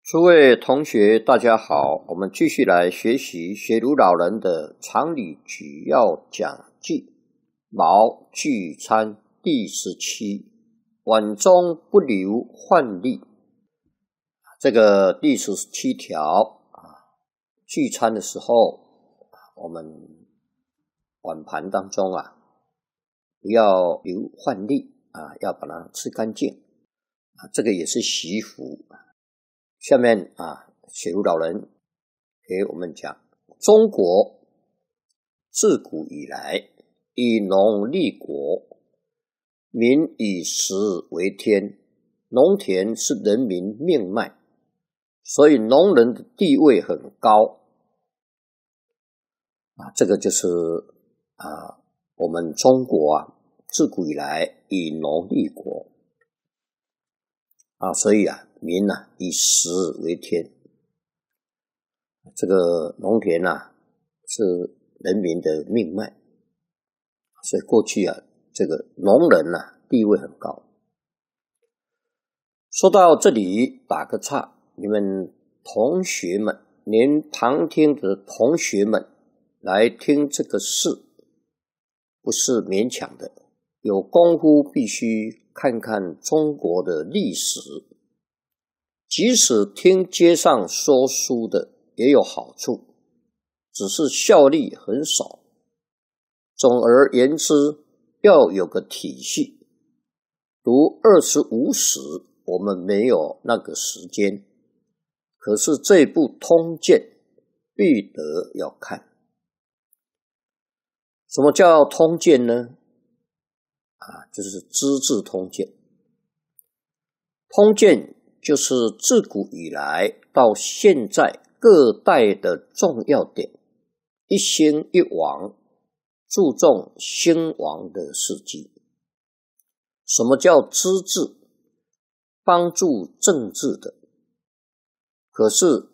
诸位同学大家好，我们继续来学习学儒老人的常理举要讲记毛聚餐第17，碗中不留患例。这个第17条聚餐的时候，我们碗盘当中不要留患例要把它吃干净这个也是习俗。下面学儒老人给我们讲，中国自古以来以农立国，民以食为天，农田是人民命脉，所以农人的地位很高这个就是我们中国自古以来以农立国所以民以食为天，这个农田是人民的命脉，所以过去这个农人地位很高。说到这里打个岔，你们同学们，连旁听的同学们来听这个事不是勉强的，有功夫必须看看中国的历史，即使听街上说书的也有好处，只是效力很少。总而言之，要有个体系。读25史，我们没有那个时间，可是这部通鉴必得要看。什么叫通鉴呢？就是资治通鉴。通鉴就是自古以来到现在各代的重要点，一兴一亡，注重兴亡的事迹。什么叫资治？帮助政治的。可是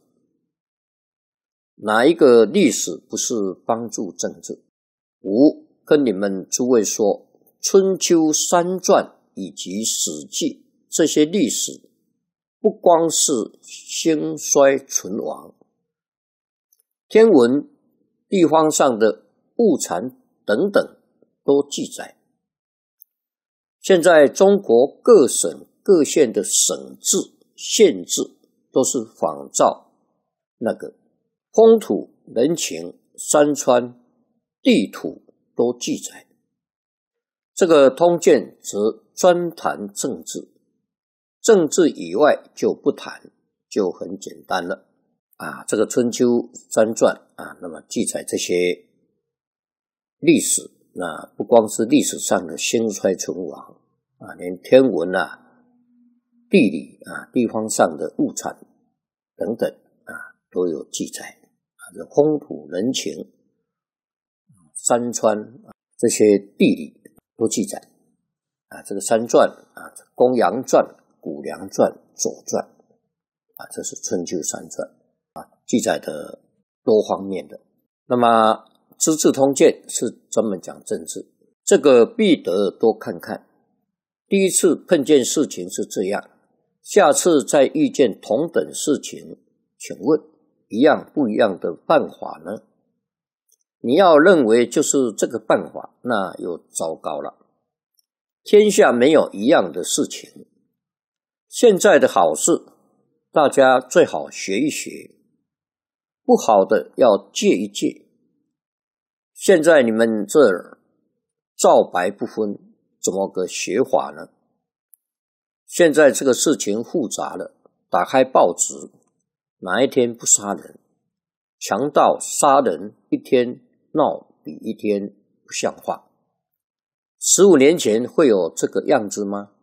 哪一个历史不是帮助政治？跟你们诸位说，春秋三传以及史记这些历史不光是兴衰存亡，天文、地方上的物产等等都记载。现在中国各省各县的省制、县制都是仿照那个风土人情、山川地土都记载。这个通鉴则专谈政治，政治以外就不谈，就很简单了这个春秋三传那么记载这些历史，那不光是历史上的兴衰存亡连天文地理地方上的物产等等都有记载风土人情、山川这些地理都记载这个三传公羊传、谷梁传、左传这是春秋三传记载的多方面的。那么资治通鉴是专门讲政治，这个必得多看看。第一次碰见事情是这样，下次再遇见同等事情，请问一样不一样的办法呢？你要认为就是这个办法，那又糟糕了。天下没有一样的事情，现在的好事大家最好学一学，不好的要戒一戒。现在你们这儿皂白不分，怎么个学法呢？现在这个事情复杂了，打开报纸，哪一天不杀人？强盗杀人一天闹比一天不像话。15年前会有这个样子吗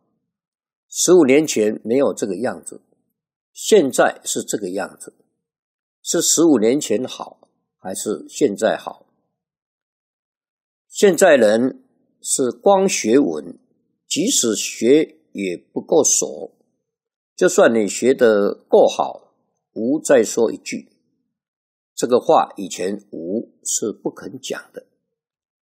？15年前没有这个样子，现在是这个样子。是15年前好，还是现在好？现在人是光学文，即使学也不够熟。就算你学得够好，再说一句，这个话以前是不肯讲的。